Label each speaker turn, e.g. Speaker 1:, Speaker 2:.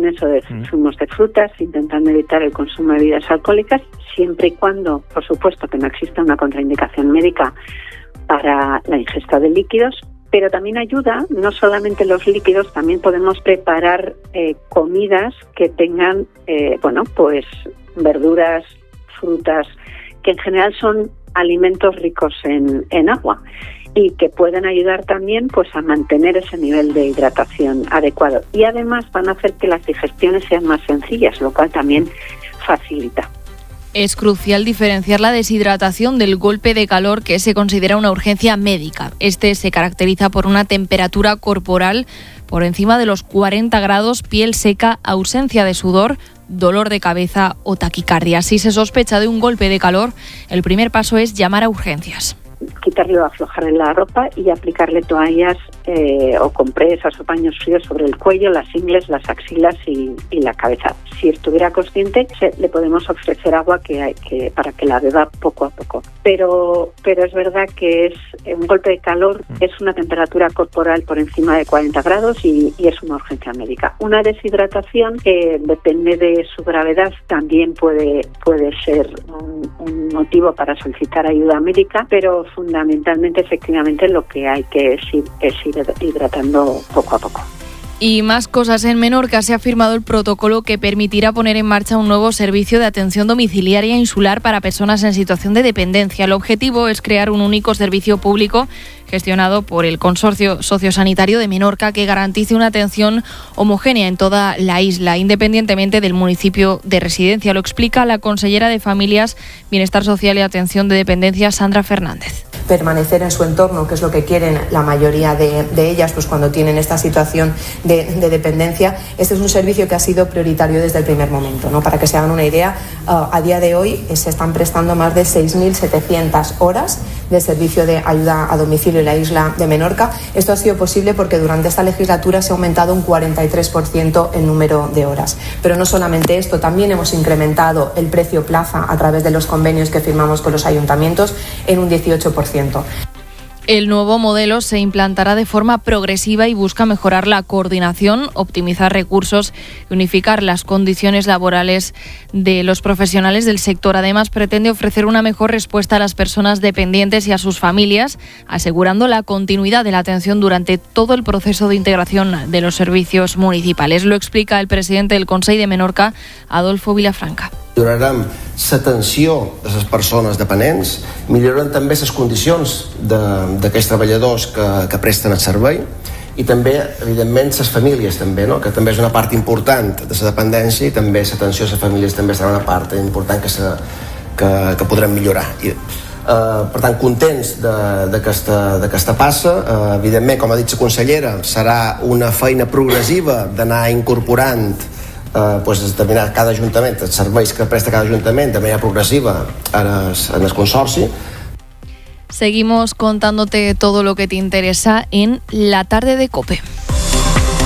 Speaker 1: con eso de zumos de frutas, intentando evitar el consumo de bebidas alcohólicas, siempre y cuando, por supuesto, que no exista una contraindicación médica para la ingesta de líquidos, pero también ayuda, no solamente los líquidos, también podemos preparar comidas que tengan, pues verduras, frutas, que en general son alimentos ricos en agua y que pueden ayudar también pues a mantener ese nivel de hidratación adecuado. Y además van a hacer que las digestiones sean más sencillas, lo cual también facilita.
Speaker 2: Es crucial diferenciar la deshidratación del golpe de calor, que se considera una urgencia médica. Este se caracteriza por una temperatura corporal por encima de los 40 grados, piel seca, ausencia de sudor, dolor de cabeza o taquicardia. Si se sospecha de un golpe de calor, el primer paso es llamar a urgencias.
Speaker 1: Quitarle o aflojarle la ropa y aplicarle toallas o compresas o paños fríos sobre el cuello, las ingles, las axilas y la cabeza. Si estuviera consciente, le podemos ofrecer agua para que la beba poco a poco. Pero es verdad que es un golpe de calor, es una temperatura corporal por encima de 40 grados y es una urgencia médica. Una deshidratación que depende de su gravedad también puede ser un motivo para solicitar ayuda médica, pero fundamentalmente, efectivamente, lo que hay que es ir hidratando poco a poco.
Speaker 2: Y más cosas. En Menorca se ha firmado el protocolo que permitirá poner en marcha un nuevo servicio de atención domiciliaria insular para personas en situación de dependencia. El objetivo es crear un único servicio público gestionado por el Consorcio Sociosanitario de Menorca que garantice una atención homogénea en toda la isla, independientemente del municipio de residencia. Lo explica la consellera de Familias, Bienestar Social y Atención de Dependencia, Sandra Fernández.
Speaker 3: Permanecer en su entorno, que es lo que quieren la mayoría de ellas, pues cuando tienen esta situación de dependencia. Este es un servicio que ha sido prioritario desde el primer momento, ¿no? Para que se hagan una idea, a día de hoy se están prestando más de 6.700 horas de servicio de ayuda a domicilio en la isla de Menorca. Esto ha sido posible porque durante esta legislatura se ha aumentado un 43% el número de horas. Pero no solamente esto, también hemos incrementado el precio plaza a través de los convenios que firmamos con los ayuntamientos en un 18%.
Speaker 2: El nuevo modelo se implantará de forma progresiva y busca mejorar la coordinación, optimizar recursos y unificar las condiciones laborales de los profesionales del sector. Además, pretende ofrecer una mejor respuesta a las personas dependientes y a sus familias, asegurando la continuidad de la atención durante todo el proceso de integración de los servicios municipales. Lo explica el presidente del Consell de Menorca, Adolfo Vilafranca.
Speaker 4: Millorarem l'atenció de les persones dependents, millorarem també les condicions d'aquells treballadors que presten el servei i també, evidentment, les famílies també, no? Que també és una part important de la dependència i també l'atenció a les famílies també serà una part important que podrem millorar. Per tant, contents d'aquesta passa. Evidentment, com ha dit la consellera, serà una feina progressiva d'anar incorporant determinar cada ajuntament, els serveis que presta cada ajuntament de manera progresiva en el consorci.
Speaker 2: Seguimos contándote todo lo que te interesa en La Tarde de COPE.